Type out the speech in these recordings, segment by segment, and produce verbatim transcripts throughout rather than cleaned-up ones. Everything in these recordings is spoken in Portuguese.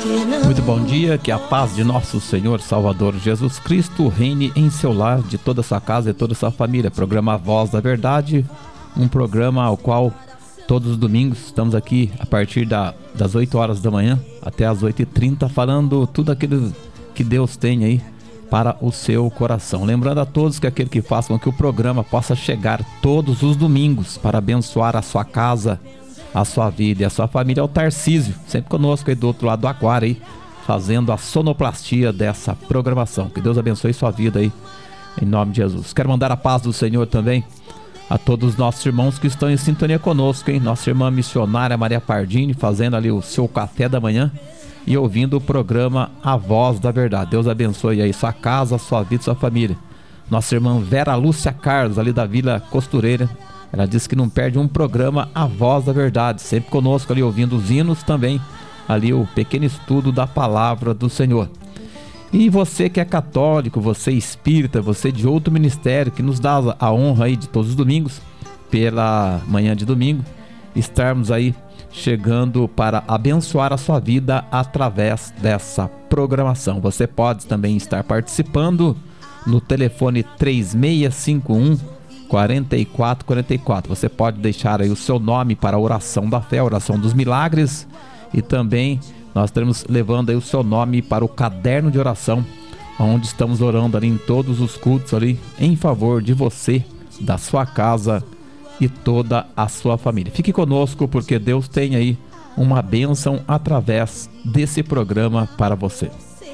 Muito bom dia, que a paz de nosso Senhor Salvador Jesus Cristo reine em seu lar, de toda a sua casa e toda a sua família. Programa Voz da Verdade, um programa ao qual todos os domingos estamos aqui a partir da, das oito horas da manhã até as oito e trinta, falando tudo aquilo que Deus tem aí para o seu coração. Lembrando a todos que aquele que faz com que o programa possa chegar todos os domingos para abençoar a sua casa, a sua vida e a sua família é o Tarcísio, sempre conosco aí do outro lado do aquário aí, fazendo a sonoplastia dessa programação. Que Deus abençoe sua vida aí, em nome de Jesus. Quero mandar a paz do Senhor também a todos os nossos irmãos que estão em sintonia conosco, hein? Nossa irmã missionária Maria Pardini, fazendo ali o seu café da manhã e ouvindo o programa A Voz da Verdade. Deus abençoe aí sua casa, sua vida, sua família. Nossa irmã Vera Lúcia Carlos, ali da Vila Costureira, ela disse que não perde um programa A Voz da Verdade, sempre conosco ali ouvindo os hinos também, ali o pequeno estudo da Palavra do Senhor. E você que é católico, você espírita, você de outro ministério, que nos dá a honra aí de todos os domingos, pela manhã de domingo, estarmos aí chegando para abençoar a sua vida através dessa programação. Você pode também estar participando no telefone três seis cinco um, quatro quatro quatro quatro. Você pode deixar aí o seu nome para a oração da fé, a oração dos milagres, e também nós estaremos levando aí o seu nome para o caderno de oração, onde estamos orando ali em todos os cultos ali em favor de você, da sua casa e toda a sua família. Fique conosco, porque Deus tem aí uma bênção através desse programa para você.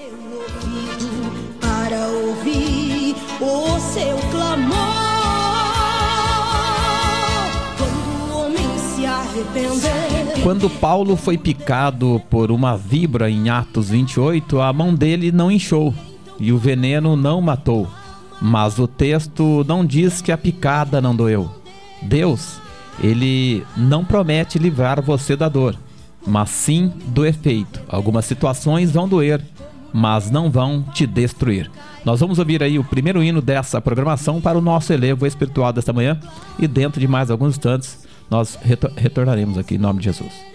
Para ouvir o seu clamor, quando o homem se arrepender. Quando Paulo foi picado por uma víbora em Atos vinte e oito, a mão dele não inchou e o veneno não matou. Mas o texto não diz que a picada não doeu. Deus, ele não promete livrar você da dor, mas sim do efeito. Algumas situações vão doer, mas não vão te destruir. Nós vamos ouvir aí o primeiro hino dessa programação para o nosso elevo espiritual desta manhã, e dentro de mais alguns instantes nós retor- retornaremos aqui em nome de Jesus.